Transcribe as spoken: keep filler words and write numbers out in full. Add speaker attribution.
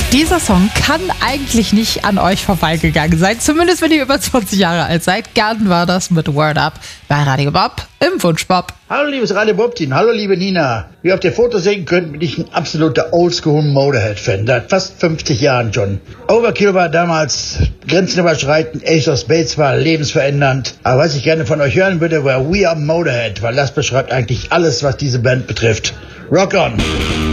Speaker 1: Dieser Song kann eigentlich nicht an euch vorbeigegangen sein, zumindest wenn ihr über zwanzig Jahre alt seid. Garden war das mit Word Up bei Radio Bob im Wunschbob.
Speaker 2: Hallo liebes Radio Bob-Team, hallo liebe Nina. Wie ihr auf der Foto sehen könnt, bin ich ein absoluter Oldschool-Motorhead-Fan, seit fast fünfzig Jahren schon. Overkill war damals grenzenüberschreitend, Ace of Spades war lebensverändernd. Aber was ich gerne von euch hören würde, war We Are Motorhead, weil das beschreibt eigentlich alles, was diese Band betrifft. Rock on!